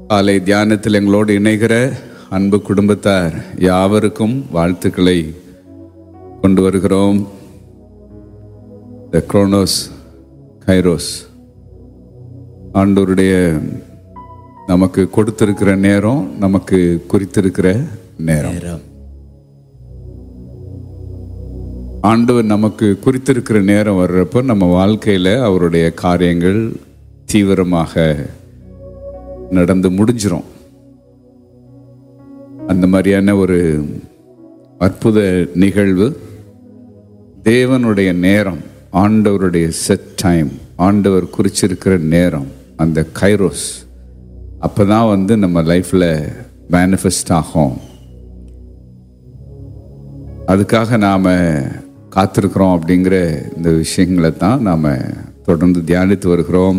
காலை தியானத்தில் எங்களோடு இணைகிற அன்பு குடும்பத்தார் யாவருக்கும் வாழ்த்துக்களை கொண்டு வருகிறோம். த குரோனோஸ் கைரோஸ், ஆண்டவருடைய நமக்கு கொடுத்திருக்கிற நேரம், நமக்கு குறித்திருக்கிற நேரம். ஆண்டவர் நமக்கு குறித்திருக்கிற நேரம் வர்றப்போ நம்ம வாழ்க்கையில் அவருடைய காரியங்கள் தீவிரமாக நடந்து முடிஞ்சிரும். அந்த மாதிரியான ஒரு அற்புத நிகழ்வு தேவனுடைய நேரம், ஆண்டவருடைய செட் டைம், ஆண்டவர் குறிச்சிருக்கிற நேரம், அந்த கைரோஸ் அப்பதான் நம்ம லைஃப்ல மேனிஃபெஸ்ட் ஆகும். அதுக்காக நாம காத்திருக்கிறோம் அப்படிங்கிற இந்த விஷயங்களை தான் நாம தொடர்ந்து தியானித்து வருகிறோம்.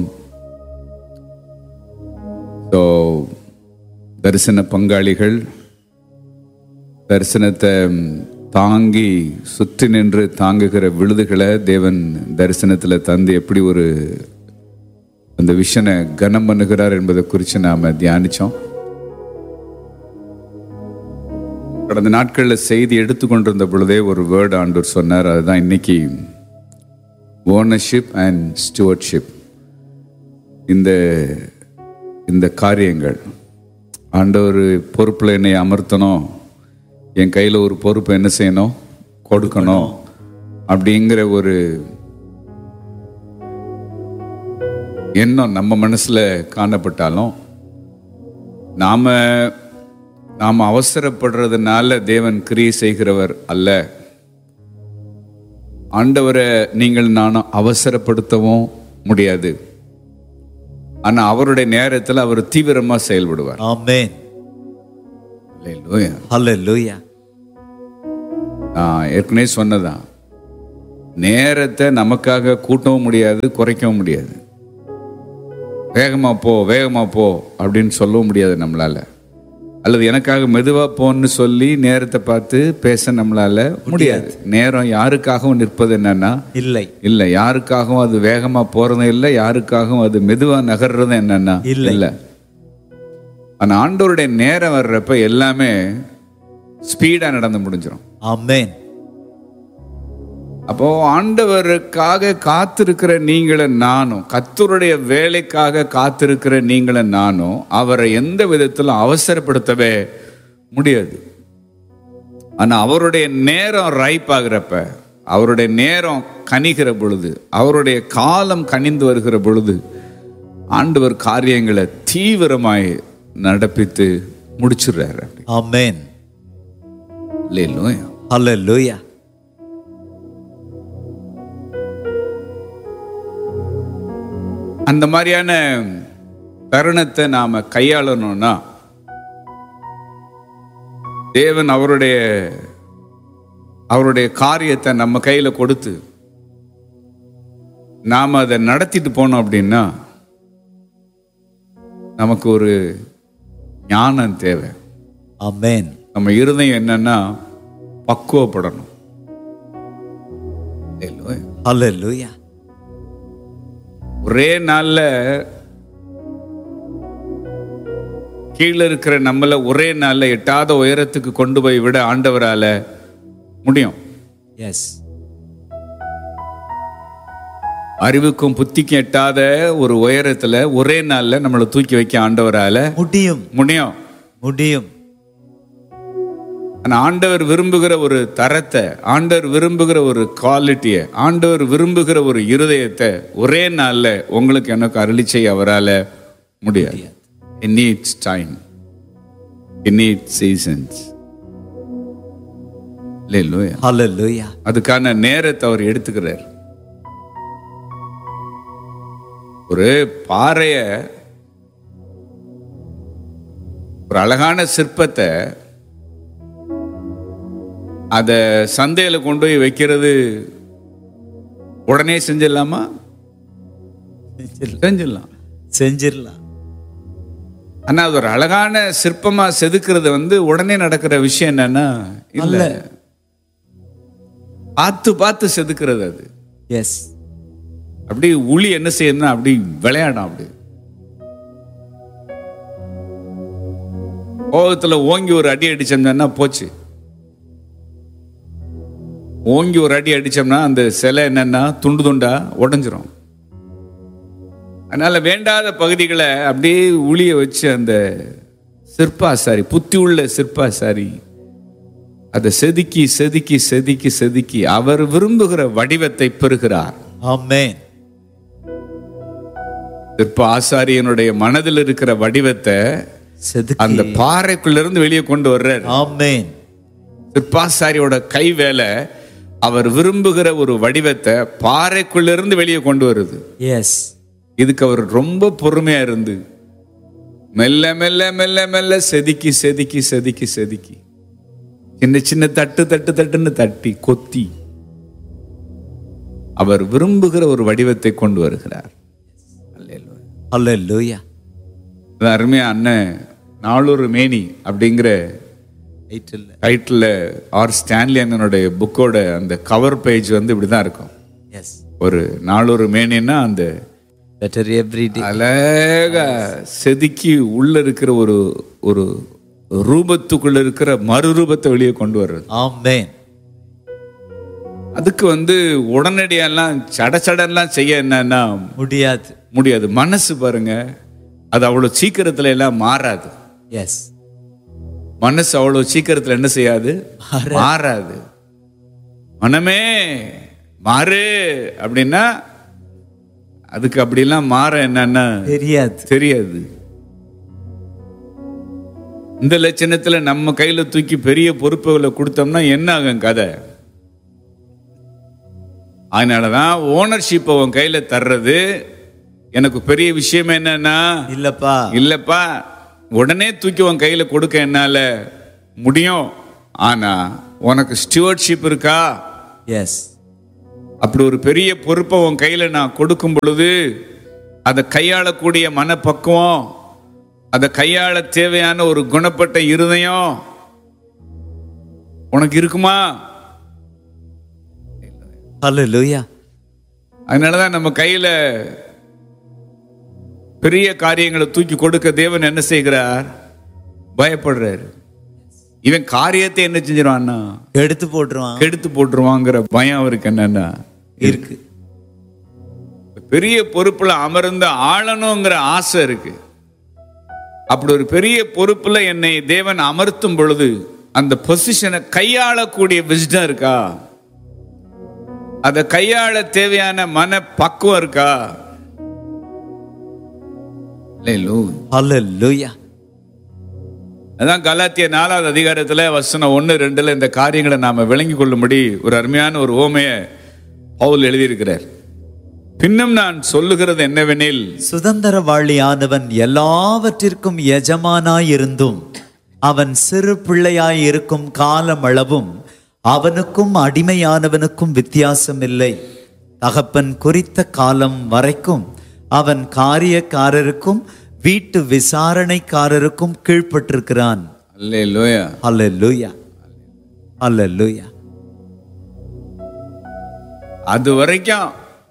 ஸோ தரிசன பங்காளிகள் தரிசனத்தை தாங்கி சுற்றி நின்று தாங்குகிற விழுதுகளை தேவன் தரிசனத்தில் தந்து எப்படி ஒரு அந்த விஷனை கனம் பண்ணுகிறார் என்பதை குறித்து நாம் தியானித்தோம். கடந்த நாட்களில் செய்தி எடுத்துக்கொண்டிருந்த பொழுதே ஒரு வேர்டு ஆண்டவர் சொன்னார். அதுதான் இன்னைக்கு ஓனர்ஷிப் அண்ட் ஸ்டூவர்ட்ஷிப். இந்த காரியங்கள் ஆண்டவர் பொறுப்பில் என்னை அமர்த்தணும், என் கையில் ஒரு பொறுப்பை என்ன செய்யணும், கொடுக்கணும் அப்படிங்கிற ஒரு எண்ணம் நம்ம மனசுல காணப்பட்டாலும் நாம அவசரப்படுறதுனால தேவன் கிரியை செய்கிறவர் அல்ல. ஆண்டவரை நீங்கள் நானும் அவசரப்படுத்தவும் முடியாது. ஆனா அவருடைய நேரத்தில் அவர் தீவிரமா செயல்படுவார். ஆமென். அல்லேலூயா. ஹல்லேலூயா. நான் ஏற்கனவே சொன்னதான், நேரத்தை நமக்காக கூட்டவும் முடியாது, குறைக்கவும் முடியாது. வேகமா போ அப்படின்னு சொல்லவும் முடியாது நம்மளால. அல்லது எனக்காக மெதுவா போன்னு சொல்லி நேரத்தை பார்த்து பேச நம்மளால முடியாது. நேரம் யாருக்காகவும் நிற்பது என்னன்னா இல்லை. யாருக்காகவும் அது வேகமா போறதும் இல்லை, யாருக்காகவும் அது மெதுவா நகர்றதும் என்னன்னா இல்லை. ஆனா ஆண்டவருடைய நேரம் வர்றப்ப எல்லாமே ஸ்பீடா நடந்து முடிஞ்சிடும். ஆமென். அப்போ ஆண்டவருக்காக காத்திருக்கிற நீங்களும் நானும், கர்த்தருடைய வேலைக்காக காத்திருக்கிற நீங்களும் நானும் அவரை எந்த விதத்திலும் அவசரப்படுத்தவே முடியாது. ஆனா அவருடைய நேரம் ரைப் ஆகிறப்ப, அவருடைய நேரம் கனிகிற பொழுது, அவருடைய காலம் கனிந்து வருகிற பொழுது ஆண்டவர் காரியங்களை தீவிரமாய் நடப்பித்து முடிச்சிடுறாரு. ஆமென். அல்லேலூயா. ஹல்லேலூயா. அந்த மாதிரியான தருணத்தை நாம கையாளணும்னா தேவன் அவருடைய காரியத்தை நம்ம கையில கொடுத்து நாம அதை நடத்திட்டு போனோம் அப்படின்னா நமக்கு ஒரு ஞானம் தேவை. ஆமென். நம்ம இருதயம் என்னன்னா பக்குவப்படணும். ஹல்லேலூயா. ஒரே நாள்ல கீழே இருக்கிற நம்மள ஒரே நாள்ல எட்டாத உயரத்துக்கு கொண்டு போய் விட ஆண்டவரால முடியும். எஸ். அறிவுக்கும் புத்திக்கும் எட்டாத ஒரு உயரத்துல ஒரே நாள்ல நம்மளை தூக்கி வைக்க ஆண்டவரால முடியும். ஆண்டவர் விரும்புகிற ஒரு தரத்தை, ஆண்டவர் விரும்புகிற ஒரு குவாலிட்டியை, ஆண்டவர் விரும்புகிற ஒரு இருதயத்தை ஒரே நாள்ல உங்களுக்கு எனக்கு அருளி செய்ய அவரால முடியாது. It needs time. It needs seasons. Hallelujah. அதுக்கான நேரத்தை அவர் எடுத்துக்கிறார். ஒரு பாறைய, ஒரு அழகான சிற்பத்தை அத சந்தையில கொண்டு போய் வைக்கிறது உடனே செஞ்சிடலாமா? செஞ்சிடலாம். ஆனா அது ஒரு அழகான சிற்பமா செதுக்கிறது உடனே நடக்கிற விஷயம் என்னன்னா இல்ல, பார்த்து செதுக்கிறது. அது எஸ். அப்படி உளி என்ன செய்யணும்னா அப்படி விளையாடும். அப்படி கோபத்துல ஓங்கி ஒரு அடி அடிச்சோம்னா போச்சு. ஓங்கி ஒரு அடி அடிச்சோம்னா அந்த சிலை என்னன்னா துண்டு துண்டா உடைஞ்சிரும். அதனால வேண்டாத பகுதிகளை அப்படியே உளிய வச்சு அந்த சிற்பாசாரி, புத்தி உள்ள சிற்பாசாரி, அதை செதுக்கி செதுக்கி செதுக்கி செதுக்கி அவர் விரும்புகிற வடிவத்தை பெறுகிறார். ஆமென். சிற்ப ஆசாரியனுடைய மனதில் இருக்கிற வடிவத்தை அந்த பாறைக்குள்ள இருந்து வெளியே கொண்டு வர்றார். ஆமென். சிற்பாசாரியோட கை வேலை அவர் விரும்புகிற ஒரு வடிவத்தை பாறைக்குள்ள இருந்து வெளியே கொண்டு வருது. எஸ். இதுக்கு அவர் ரொம்ப பொறுமையா இருந்து மெல்ல மெல்ல மெல்ல மெல்ல செதுக்கி செதுக்கி செதுக்கி செதுக்கி சின்ன சின்ன தட்டு தட்டு தட்டுன்னு தட்டி கொத்தி அவர் விரும்புகிற ஒரு வடிவத்தை கொண்டு வருகிறார். அல்லேலூயா. அருமையா அண்ணன் நாளொரு மேனி அப்படிங்கிற டைட்டில் ஆர் ஸ்டான்லி அண்ணனுடைய புக்கோட அந்த கவர் பேஜ் இப்படிதான் இருக்கும். எஸ். ஒரு நாளொரு மேனின்னா அந்த அழகா செதுக்கி உள்ள இருக்கிற ஒரு ஒரு ரூபத்துக்குள்ள இருக்கிற மறுரூபத்தை வெளியே கொண்டு வர்றது. ஆமென். அதுக்கு உடனடியெல்லாம் சடச்சடெல்லாம் செய்ய என்னன்னா முடியாது. மனசு பாருங்க, அது அவ்வளவு சீக்கிரத்துல எல்லாம் மாறாது. எஸ். மனசு அவ்வளவு சீக்கிரத்துல என்ன செய்யாது, மாறாது. மனமே மாறு அப்படின்னா அதுக்கு அப்படிலாம் மாற என்னன்னா தெரியாது. இந்த லட்சணத்துல நம்ம கையில தூக்கி பெரிய பொறுப்புகளை கொடுத்தோம்னா என்ன ஆகும் கதை? அதனாலதான் ஓனர்ஷிப் உன் கையில தர்றது எனக்கு பெரிய விஷயம். என்னன்னா இல்லப்பா உடனே தூக்கி உன் கையில கொடுக்க என்னால முடியும். ஆனா உனக்கு ஸ்டூவர்ட்ஷிப் இருக்கா? எஸ். அப்படி ஒரு பெரிய பொறுப்பை உன் கையில நான் கொடுக்கும் பொழுது அதை கையாளக்கூடிய மனப்பக்குவம், அதை கையாள தேவையான ஒரு குணப்பட்ட இருதயம் உனக்கு இருக்குமா? அல்லேலூயா. அதனாலதான் நம்ம கையில பெரிய காரியங்களை தூக்கி கொடுக்க தேவன் என்ன செய்கிறார்? பயப்படுறாரு. இவன் காரியத்தை என்ன செஞ்சிருவான்னா எடுத்து போட்டுருவாங்கிற பயம் அவருக்கு என்னன்னா இருக்கு. பெரிய பொறுப்புல அமர்ந்த ஆளணுங்கிற ஆசை இருக்கு. அப்படி ஒரு பெரிய பொறுப்புல என்னை தேவன் அமர்த்தும் பொழுது அந்த பொசிஷனை கையாளக்கூடிய விஸ்டம் இருக்கா? அதை கையாள தேவையான மன பக்குவம் இருக்கா? அல்லேலூயா. அதான் கலாத்திய 4வது அதிகாரத்துல வசனம் 1-2 இந்த காரியங்களை நாம விளங்கி கொள்ளும்படி ஒரு அருமையான ஒரு ஓமைய பவுல் எழுதியிருக்கிறார். பின்னும் நான் சொல்லுகிறது என்னவெனில், சுதந்திரவாளியானவன் எல்லாவற்றிற்கும் எஜமானாயிருந்தும் அவன் சிறு பிள்ளையாய் இருக்கும் காலமளவும் அவனுக்கும் அடிமையானவனுக்கும் வித்தியாசம் இல்லை. தகப்பன் குறித்த காலம் வரைக்கும் அவன் காரியக்காரருக்கும் வீட்டு விசாரணைக்காரருக்கும் கீழ்ப்பட்டிருக்கிறான். அல்லேலூயா, அல்லேலூயா, அல்லேலூயா. அது வரைக்கும்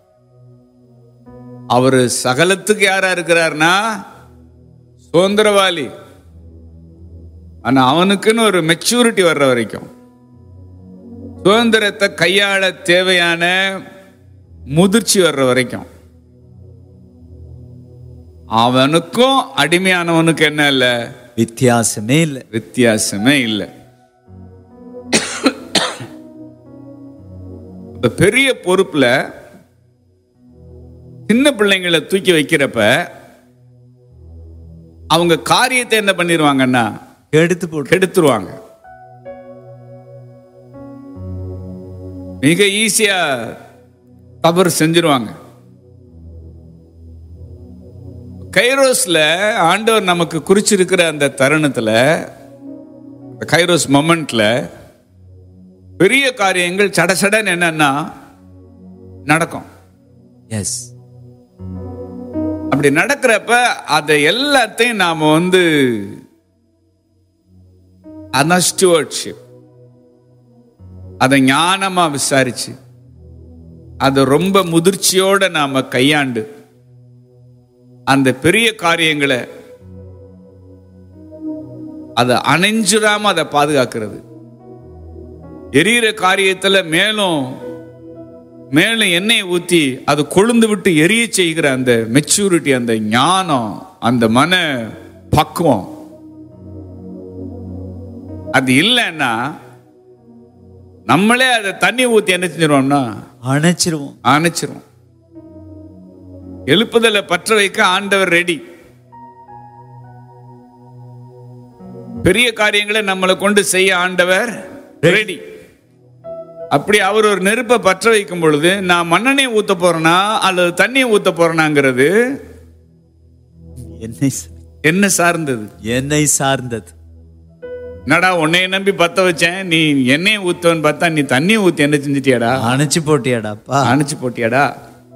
அவரு சகலத்துக்கு யாரா இருக்கிறார்னா சுதந்திரவாளி. ஆனா அவனுக்குன்னு ஒரு மெச்சூரிட்டி வர்ற வரைக்கும், சுதந்திரத்தை கையாள தேவையான முதிர்ச்சி வர்ற வரைக்கும் அவனுக்கும் அடிமையானவனுக்கு என்ன இல்ல, வித்தியாசமே இல்லை. பெரிய பொறுப்புல சின்ன பிள்ளைங்களை தூக்கி வைக்கிறப்ப அவங்க காரியத்தை என்ன பண்ணிடுவாங்கன்னா கெடுத்துருவாங்க. மிக ஈஸியா தவறு செஞ்சிருவாங்க. கைரோஸ்ல ஆண்டவர் நமக்கு குறிச்சிருக்கிற அந்த தருணத்துல, கைரோஸ் மொமெண்ட்ல பெரிய காரியங்கள் சடசடன் என்னன்னா நடக்கும். எஸ். அப்படி நடக்கிறப்ப அதை எல்லாத்தையும் நாம அதான் ஸ்டூவர்ட்ஷிப், அதை ஞானமா விசாரிச்சு அதை ரொம்ப முதிர்ச்சியோட நாம கையாண்டு அந்த பெரிய காரியங்களை அதை அணைஞ்சிடாம அதை பாதுகாக்கிறது. எரியிற காரியத்துல மேலும் மேலும் எண்ணெயை ஊத்தி அது கொழுந்து விட்டு எரிய செய்கிற அந்த மெச்சூரிட்டி, அந்த ஞானம், அந்த மன பக்குவம் அது இல்லைன்னா நம்மளே அதை தண்ணி ஊத்தி என்ன செஞ்சிருவோம்னா அணைச்சிருவோம். எழுப்புதலை பற்ற வைக்க ஆண்டவர் ரெடி. பெரிய காரியங்களை நம்மளை கொண்டு செய்ய ஆண்டவர் ரெடி. அப்படி அவர் ஒரு நெருப்பை பற்ற வைக்கும் பொழுது நான் மண்ணெண்ணெய் ஊத்த போறேனா அல்லது தண்ணியை ஊத்த போறேனாங்கிறது என்ன சார்ந்தது? என்னை சார்ந்தது. என்னடா உன்னைய நம்பி பத்த வச்சேன், நீ எண்ணெயை ஊத்துவன்னு பார்த்தா நீ தண்ணியை ஊத்தி என்ன செஞ்சிட்டியாடா? அணைச்சு போட்டியாடா.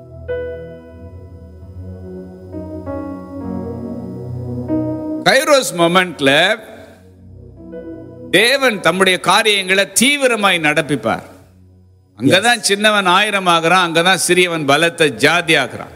கைரோஸ் மொமெண்ட்ல தேவன் தம்முடைய காரியங்களை தீவிரமாய் நடப்பிப்பார். அங்கதான் சின்னவன் 1000 ஆகிறான், அங்கதான் சிறியவன் பலத்தை ஜாதி ஆகிறான்.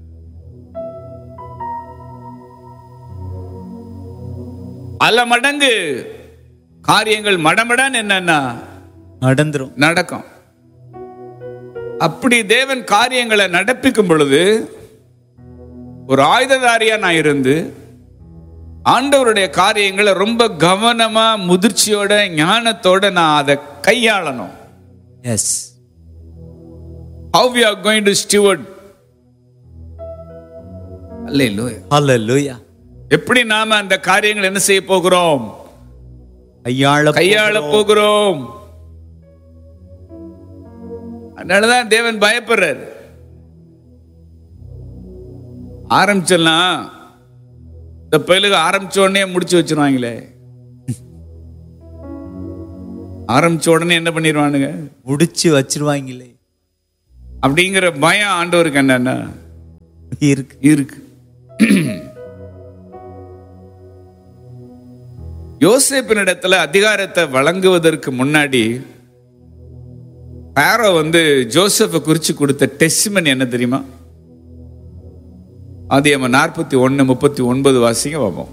பல மடங்கு காரியங்கள் மடமடன் என்னன்னா நடக்கும். அப்படி தேவன் காரியங்களை நடப்பிக்கும் பொழுது ஒரு ஆயுததாரியா நான் இருந்து ஆண்டவருடைய காரியங்களை ரொம்ப கவனமா முதிர்ச்சியோட ஞானத்தோட நான் அதை கையாளணும். S. How we are going to steward. Hallelujah. எப்படி நாம அந்த காரியங்களை என்ன செய்ய போகிறோம்? கையாள போகிறோம். அதனாலதான் தேவன் பயப்படுறார். ஆரம்பிச்சிடலாம், இந்த பயிலுக்கு ஆரம்பிச்ச உடனே முடிச்சு வச்சிருவாங்களே. ஆரம்பிச்ச உடனே என்ன பண்ணிடுவானுங்க? முடிச்சு வச்சிருவாங்களே அப்படிங்கிற பயம் ஆண்டவருக்கு என்னன்னா இருக்கு. யோசேப்பினிடத்துல அதிகாரத்தை வழங்குவதற்கு முன்னாடி பாரோ ஜோசப்பை குறிச்சு கொடுத்த டெஸ்டிமனி என்ன தெரியுமா? ஆதியாகமம் 41:39 வாசிங்க பாப்போம்.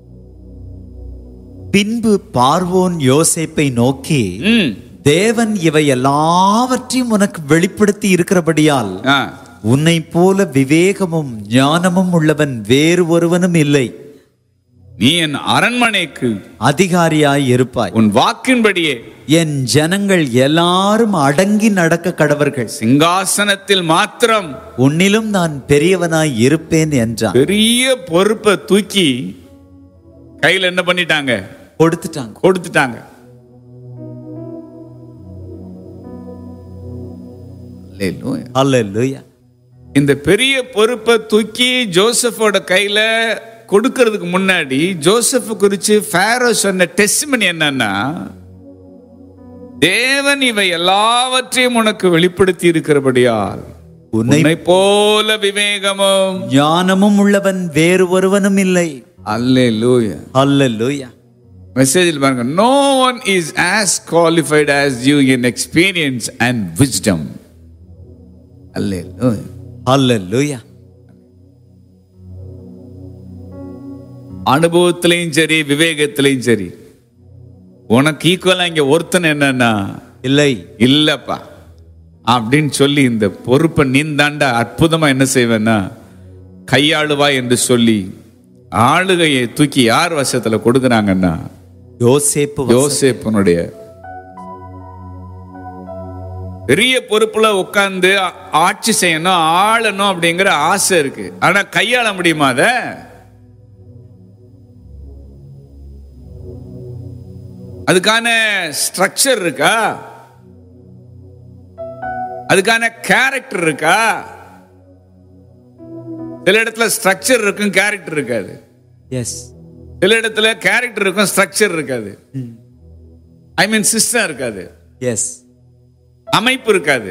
பின்பு பார்வோன் யோசேப்பை நோக்கி, தேவன் இவை எல்லாவற்றையும் உனக்கு வெளிப்படுத்தி இருக்கிறபடியால் உன்னை போல விவேகமும் ஞானமும் உள்ளவன் வேறு ஒருவனும் இல்லை. நீ என் அரண்மனைக்கு அதிகாரியாய் இருப்பாய். உன் வாக்கின்படியே என் ஜனங்கள் எல்லாரும் அடங்கி நடக்க கடவர்கள். சிங்காசனத்தில் மாத்திரம் உன்னிலும் நான் பெரியவனாய் இருப்பேன் என்றான். பெரிய பொறுப்பை தூக்கி கையில் என்ன பண்ணிட்டாங்க? கொடுத்துட்டாங்க. அல்லேலூயா. இந்த பெரிய பொறுப்பை தூக்கி ஜோசப்போட கையில கொடுக்கிறதுக்கு முன்னாடி ஜோசப் குறிச்சு ஃபாரோ சொன்ன டெஸ்டிமனி என்னன்னா, தேவன் இவை எல்லாவற்றையும் உனக்கு வெளிப்படுத்தி இருக்கிறபடியால் உன்னை போல விவேகமும் ஞானமும் உள்ளவன் வேறு ஒருவனும் இல்லை. அல்லேலூயா. அல்லேலூயா. மெசேஜில் பாருங்க, no one is as qualified as you in experience and wisdom. அல்லேலூயா. அல்லேலூயா. அனுபவத்திலையும் சரி விவேகத்திலையும் சரி உனக்கு ஈக்குவலா இங்க ஒருத்தன் என்னன்னா இல்லப்பா அப்படின்னு சொல்லி இந்த பொறுப்பை நீந்தாண்டா அற்புதமா என்ன செய்வேன்னா கையாளுவா என்று சொல்லி ஆளுகையை தூக்கி யார் வசத்துல கொடுக்குறாங்கன்னா யோசேப்புனுடைய பெரிய பொறுப்புல உட்கார்ந்து ஆட்சி செய்யணும், ஆளணும் அப்படிங்கிற ஆசை இருக்கு. ஆனா கையாள முடியுமா? அத அதுக்கான ஸ்ட்ரக்சர் இருக்கா? அதுக்கான கேரக்டர் இருக்கா? சில இடத்துல ஸ்ட்ரக்சர் இருக்கும், கேரக்டர் இருக்காது. சில இடத்துல கேரக்டர் இருக்கும், ஸ்ட்ரக்சர் இருக்காது. ஐ மீன் சிஸ்டம் இருக்காது, அமைப்பு இருக்காது.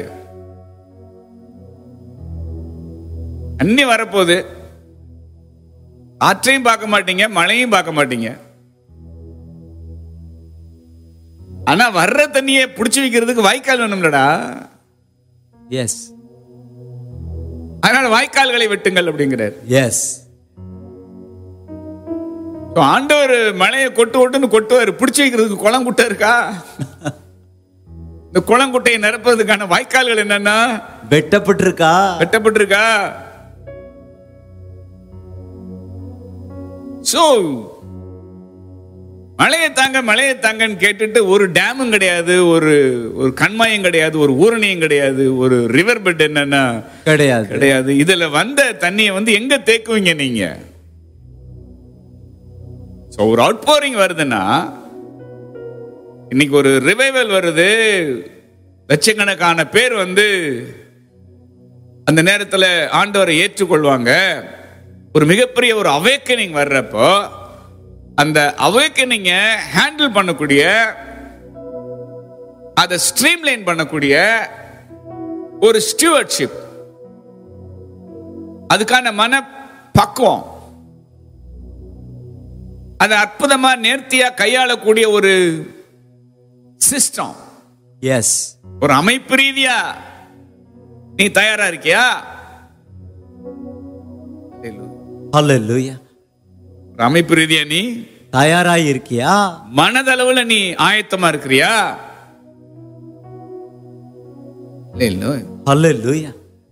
அன்னி வரப்போகுது, ஆற்றையும் பார்க்க மாட்டீங்க, மழையும் பார்க்க மாட்டீங்க. ஆனா வர்ற தண்ணியை புடிச்சு வைக்கிறதுக்கு வாய்க்கால் வேணும்லடா. அதனால வாய்க்கால்களை வெட்டுங்கள் அப்படிங்கிறார். ஆண்டவர் மழையை கொட்டுன்னு கொட்டுவார். பிடிச்சி வைக்கிறதுக்கு குளங்குட்டை இருக்கா? இந்த குளங்குட்டையை நிரப்புறதுக்கான வாய்க்கால்கள் என்னன்னா வெட்டப்பட்டிருக்கா. சோ மழையை தாங்கன்னு கேட்டுட்டு ஒரு டேமும் கிடையாது, ஒரு கண்மாயம் கிடையாது, ஒரு ஊரணியும் கிடையாது, ஒரு ரிவர் பெட் என்னன்னா கிடையாது. இதுல வந்த தண்ணியை எங்க தேக்குவீங்க நீங்க? ஒரு அவுட்போரிங் வருதுன்னா, இன்னைக்கு ஒரு ரிவைவல் வருது, லட்சக்கணக்கான பேர் அந்த நேரத்தில் ஆண்டவரை ஏற்றுக்கொள்வாங்க. ஒரு மிகப்பெரிய ஒரு அவேக்கனிங் வர்றப்போ அந்த அவேக்கனிங்க ஹேண்டில் பண்ணக்கூடிய, அதை ஸ்ட்ரீம்லைன் பண்ணக்கூடிய ஒரு ஸ்டூவர்ட்ஷிப், அதுக்கான மன பக்குவம், அதை அற்புதமா நேர்த்தியா கையாளக்கூடிய ஒரு சிஸ்டம், ஒரு அமைப்பு ரீதியா நீ தயாரா இருக்கியா? ஹல்லேலூயா. ஒரு அமைப்பு ரீதியா நீ தயாரா இருக்கியா? மனதளவுல நீ ஆயத்தமா இருக்கிறியா? ஹல்லேலூயா.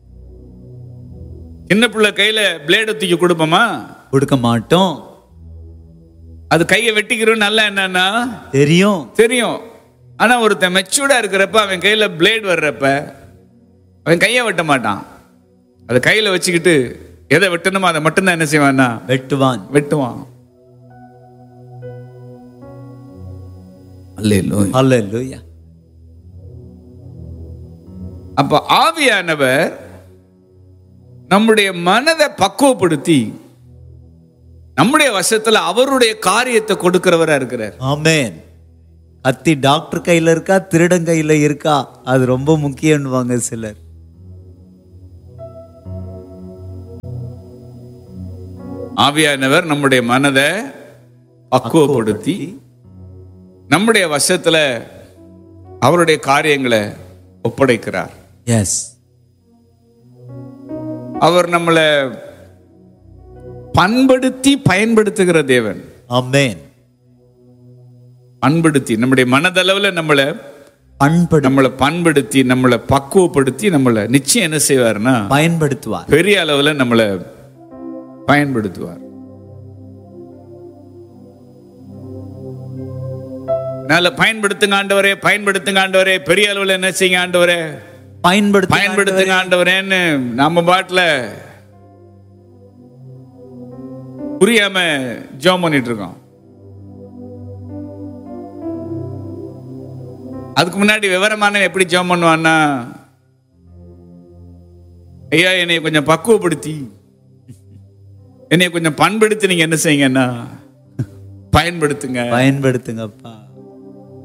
சின்ன பிள்ளை கையில பிளேடு தூக்கி கொடுப்போமா? கொடுக்க மாட்டோம். அது கையை வெட்டிக்கிறோம் நல்லா என்னன்னா தெரியும். ஆனா ஒருத்தன் மெச்சூர்டா இருக்கிறப்ப, அவன் கையில பிளேட் வர்றப்ப அவன் கையை வெட்ட மாட்டான். அது கையில வச்சுக்கிட்டு எதை வெட்டணுமோ அதை மட்டும்தான் என்ன செய்வான்னா வெட்டுவான். அல்லேலூயா. அப்ப ஆவியானவர் நம்முடைய மனதை பக்குவப்படுத்தி நம்முடைய வசத்துல அவருடைய காரியத்தை கொடுக்கிறவரா இருக்கிறார். ஆமென். கத்தி டாக்டர் கையில இருக்கா, திருடன் கையில இருக்கா, அது ரொம்ப முக்கியம்னுவாங்க சிலர். ஆவியானவர் நம்முடைய மனதை பக்குவப்படுத்தி நம்முடைய வசத்துல அவருடைய காரியங்களை ஒப்படைக்கிறார். எஸ். அவர் நம்மளை பண்படுத்தி பயன்படுத்துகிற தேவன். ஆமென். பண்படுத்தி நம்முடைய மனதளவுல நம்மளை பண்படுத்தி நம்மளை பக்குவப்படுத்தி நம்மளை நிச்சயம் என்ன செய்வார்னா பயன்படுத்துவார். பெரிய அளவுல நம்மளை பயன்படுத்துவார். பயன்படுத்துங்க ஆண்டவரே, பெரிய அளவுல என்ன செய்யுங்க ஆண்டவரே, பயன்படுத்துங்க ஆண்டவரேன்னு நம்ம பாட்டுல புரியாம ஜெபம் பண்ணிட்டு இருக்கோம். அதுக்கு முன்னாடி விவரமானவன் எப்படி ஜெபம் பண்ணுவான்னா, ஐயா என்னை கொஞ்சம் பக்குவப்படுத்தி, என்னை கொஞ்சம் பண்படுத்தி நீங்க என்ன செய்யுங்கன்னா பயன்படுத்துங்கப்பா.